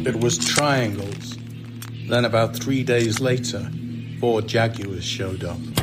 It was triangles. Then about 3 days later, 4 Jaguars showed up.